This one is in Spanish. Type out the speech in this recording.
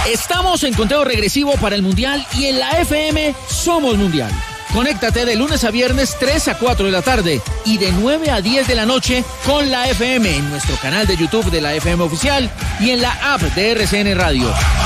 Estamos en conteo regresivo para el Mundial y en la FM somos Mundial. Conéctate de lunes a viernes 3 a 4 de la tarde y de 9 a 10 de la noche con la FM en nuestro canal de YouTube de la FM Oficial y en la app de RCN Radio.